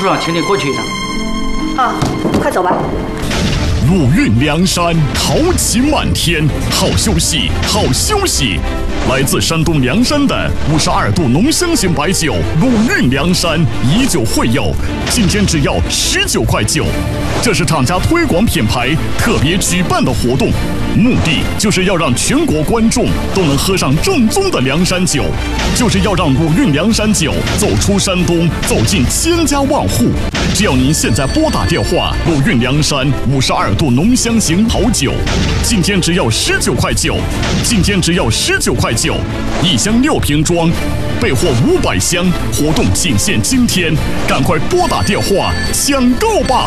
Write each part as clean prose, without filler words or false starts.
书上请你过去一趟。 啊，快走吧。 鲁韵梁山，豪情满天，好休息，好休息！来自山东凉山的52度浓香型白酒鲁韵梁山以酒会友，今天只要19块9。这是厂家推广品牌特别举办的活动，目的就是要让全国观众都能喝上正宗的凉山酒，就是要让鲁韵梁山酒走出山东，走进千家万户。只要您现在拨打电话，鲁韵梁山52度浓香型好酒，今天只要19块9，今天只要19块9，一箱6瓶装，备货500箱，活动仅限今天，赶快拨打电话抢购吧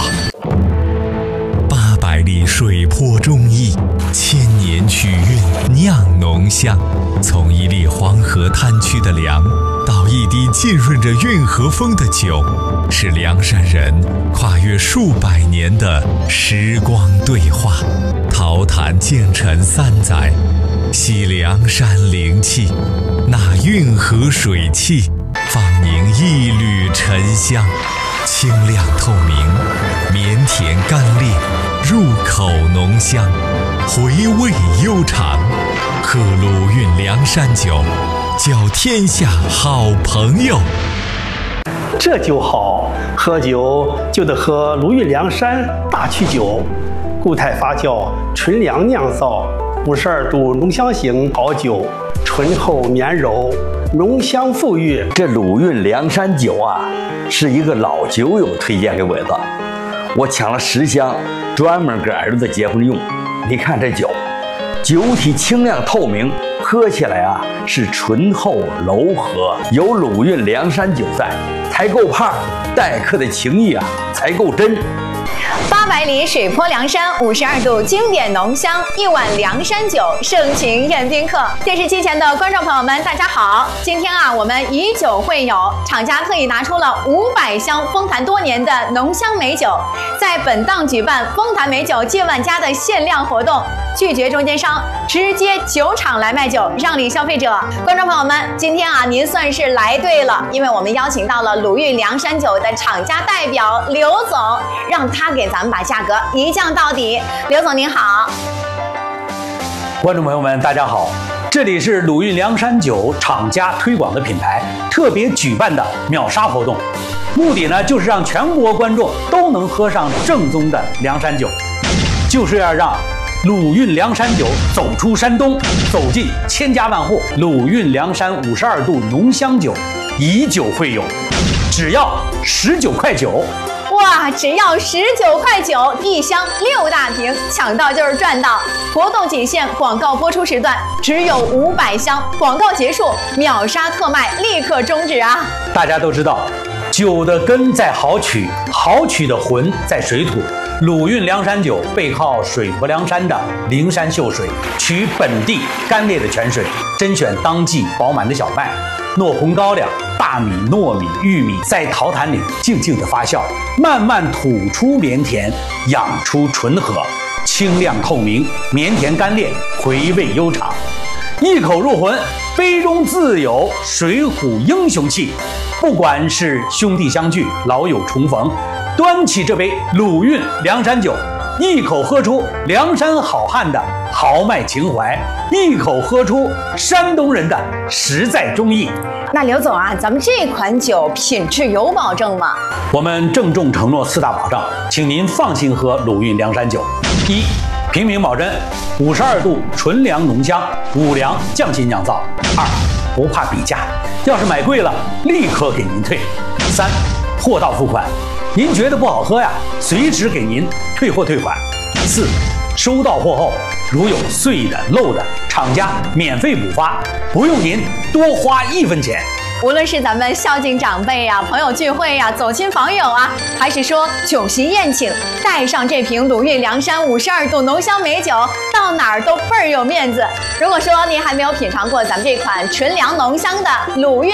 ！800里水泊忠义，1000年曲韵酿浓香。从一粒黄河滩区的粮，到一滴浸润着运河风的酒，是梁山人跨越数百年的时光对话。桃坛建成3载，吸梁山灵气，那运河水汽，放凝一缕沉香，清亮透明，绵甜甘冽，入口浓香，回味悠长。喝鲁韵梁山酒，交天下好朋友。 这酒好，喝酒就得喝鲁韵梁山大曲酒，固态发酵，纯粮酿造，52度浓香型好酒，醇厚绵柔，浓香馥郁。 这鲁韵梁山酒啊，是一个老酒友推荐给我的，我抢了10箱，专门给儿子结婚用。你看这酒，酒体清亮透明，喝起来啊是醇厚柔和，有鲁韵梁山酒在，才够胖，待客的情谊啊才够真。 800里水泊梁山，52度经典浓香，一碗梁山酒，盛情宴宾客。电视机前的观众朋友们，大家好！今天啊，我们以酒会友，厂家特意拿出了500箱丰坛多年的浓香美酒，在本档举办丰坛美酒借万家的限量活动，拒绝中间商，直接酒厂来卖酒，让利消费者。观众朋友们，今天啊，您算是来对了，因为我们邀请到了鲁韵梁山酒的厂家代表刘总，让他给咱们把价格一降到底。刘总您好。 观众朋友们大家好，这里是鲁韵梁山酒厂家推广的品牌特别举办的秒杀活动，目的呢就是让全国观众都能喝上正宗的梁山酒，就是要让鲁韵梁山酒走出山东，走进千家万户。鲁韵梁山52度浓香酒，以酒会友，只要19块9。 哇，只要19块9，一箱6大瓶，抢到就是赚到！活动仅限广告播出时段，只有500箱，广告结束秒杀特卖，立刻终止啊！ 大家都知道，酒的根在好曲，好曲的魂在水土。鲁韵梁山酒背靠水泊梁山的灵山秀水，取本地干裂的泉水，甄选当季饱满的小麦，糯红高粱、大米、糯米、玉米在陶坛里静静的发酵，慢慢吐出绵甜，养出醇和，清亮透明，绵甜甘冽，回味悠长，一口入魂，杯中自有水浒英雄气。不管是兄弟相聚，老友重逢，端起这杯鲁韵梁山酒，一口喝出梁山好汉的豪迈情怀，一口喝出山东人的实在忠义。 那刘总啊，咱们这款酒品质有保证吗？ 我们郑重承诺4大保障，请您放心喝鲁韵梁山酒。1. 平民保真，52度纯粮浓香，5粮匠心酿造。2. 不怕比价，要是买贵了，立刻给您退。3. 货到付款，您觉得不好喝呀，随时给您退货退款。4. 收到货后，如有碎的漏的，厂家免费补发，不用您多花1分钱。 无论是咱们孝敬长辈呀、朋友聚会呀、走亲访友啊，还是说酒席宴请，带上这瓶鲁韵梁山52度浓香美酒，到哪儿都倍儿有面子。如果说您还没有品尝过咱们这款纯粮浓香的鲁韵